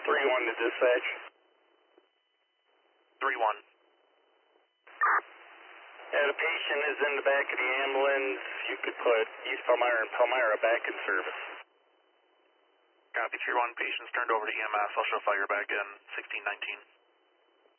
3-1 to dispatch. 3-1. The patient is in the back of the ambulance. You could put East Palmyra and Palmyra back in service. Copy, 3-1. Patient's turned over to EMS. I'll show fire back in 1619.